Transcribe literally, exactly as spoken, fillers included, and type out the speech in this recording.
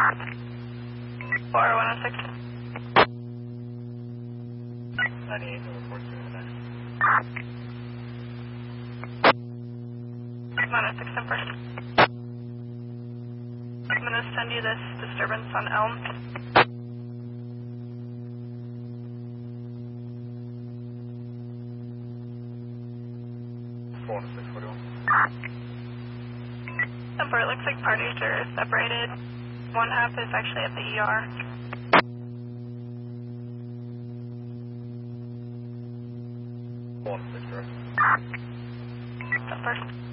four one oh six. ninety-eight, over four two next. one oh six, ten first. I'm going to send you this disturbance on Elm. four one six, forty-one. Number, it looks like parties are separated. One half is actually at the E R. four one six, correct. ten first.